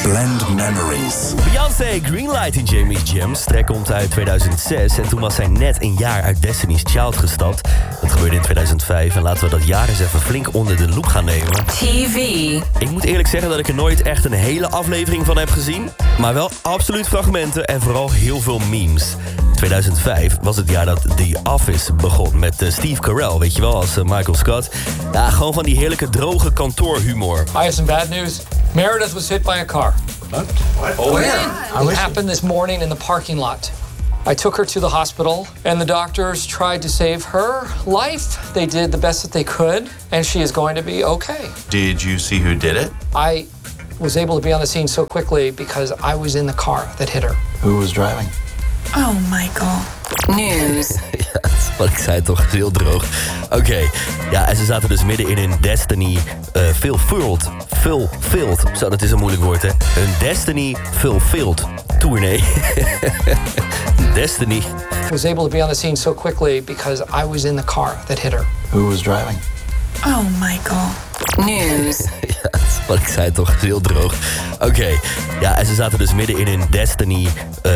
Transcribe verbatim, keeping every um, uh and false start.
Blend Memories. Beyoncé, Greenlight in Jamie's Gems. Track komt uit tweeduizend zes en toen was zij net een jaar uit Destiny's Child gestapt. Dat gebeurde in tweeduizend vijf en laten we dat jaar eens even flink onder de loep gaan nemen. T V. Ik moet eerlijk zeggen dat ik er nooit echt een hele aflevering van heb gezien. Maar wel absoluut fragmenten en vooral heel veel memes. tweeduizend vijf was het jaar dat The Office begon met uh, Steve Carell, weet je wel, als uh, Michael Scott. Ja, gewoon van die heerlijke droge kantoorhumor. I have some bad news. Meredith was hit by a car. What? Oh, where? It happened this morning in the parking lot. I took her to the hospital, and the doctors tried to save her life. They did the best that they could, and she is going to be okay. Did you see who did it? I was able to be on the scene so quickly because I was in the car that hit her. Who was driving? Oh, Michael. News. Ja, wat ik zei toch, heel droog. Oké, okay. Ja, en ze zaten dus midden in een Destiny uh, Fulfilled. Fulfilled. Zo, dat is een moeilijk woord, hè. Een Destiny Fulfilled tournee. Destiny. I was able to be on the scene so quickly because I was in the car that hit her. Who was driving? Oh, Michael. News. Ja, wat ik zei toch, heel droog. Oké, okay. Ja, en ze zaten dus midden in een Destiny uh,